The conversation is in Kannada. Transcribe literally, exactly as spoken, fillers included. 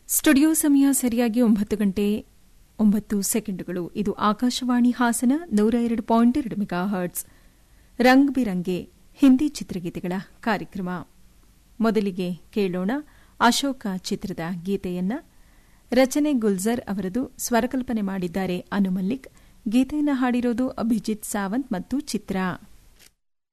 ಸ್ಟುಡಿಯೋ ಸಮಯ ಸರಿಯಾಗಿ ಒಂಬತ್ತು ಗಂಟೆ ಒಂಬತ್ತು ಸೆಕೆಂಡುಗಳು. ಇದು ಆಕಾಶವಾಣಿ ಹಾಸನ ನೂರ ಎರಡು ಪಾಯಿಂಟ್ ಎರಡು ಮೆಗಾ ಹರ್ಟ್ಸ್ ರಂಗ್ ಬಿರಂಗೆ ಹಿಂದಿ ಚಿತ್ರಗೀತೆಗಳ ಕಾರ್ಯಕ್ರಮ. ಮೊದಲಿಗೆ ಕೇಳೋಣ ಅಶೋಕ ಚಿತ್ರದ ಗೀತೆಯನ್ನ. ರಚನೆ ಗುಲ್ಜರ್ ಅವರದು, ಸ್ವರಕಲ್ಪನೆ ಮಾಡಿದ್ದಾರೆ ಅನು ಮಲ್ಲಿಕ್. ಗೀತೆಯನ್ನು ಹಾಡಿರೋದು ಅಭಿಜಿತ್ ಸಾವಂತ್ ಮತ್ತು ಚಿತ್ರ.